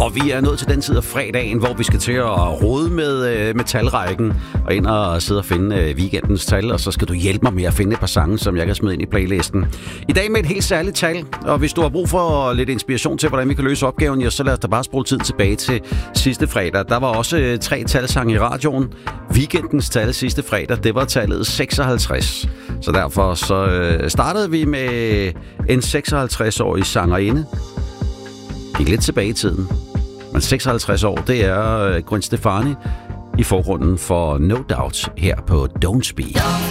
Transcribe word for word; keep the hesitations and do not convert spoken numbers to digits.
Og vi er nået til den tid af fredagen, hvor vi skal til at rode med, øh, med talrækken og ind og sidde og finde øh, weekendens tal, og så skal du hjælpe mig med at finde et par sange, som jeg kan smide ind i playlisten. I dag med et helt særligt tal, og hvis du har brug for lidt inspiration til, hvordan vi kan løse opgaven, ja, så lad os da bare spole tiden tilbage til sidste fredag. Der var også øh, tre talsange i radioen. Weekendens tal sidste fredag, det var tallet seksoghalvtreds. Så derfor så øh, startede vi med en seksoghalvtreds-årig sangerinde. Gik lidt tilbage i tiden. Men seksoghalvtreds år, det er Gwen Stefani i forgrunden for No Doubt her på Don't Speak.